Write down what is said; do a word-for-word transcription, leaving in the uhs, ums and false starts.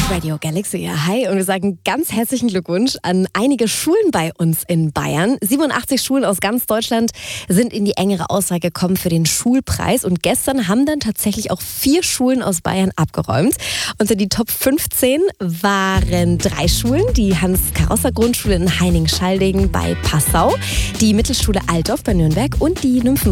Radio Galaxy, ja, hi. Und wir sagen ganz herzlichen Glückwunsch an einige Schulen bei uns in Bayern. siebenundachtzig Schulen aus ganz Deutschland sind in die engere Auswahl gekommen für den Schulpreis. Und gestern haben dann tatsächlich auch vier Schulen aus Bayern abgeräumt. Unter die Top fünfzehn waren drei Schulen. Die Hans-Karosser-Grundschule in Heining-Schalding bei Passau, die Mittelschule Altdorf bei Nürnberg und die Nymphen